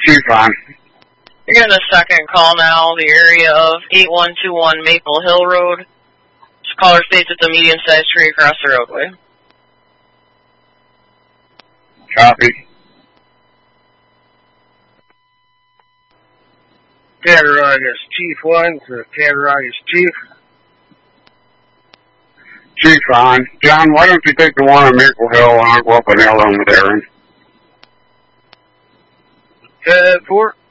Chief on. You're in the second call now, the area of 8121 Maple Hill Road. This caller states it's a medium-sized tree across the roadway. Copy. Cattaraugus Chief 1 to Cattaraugus Chief. Chief on. John, why don't you take the one on Maple Hill and I'll go up an L on with Aaron? 4.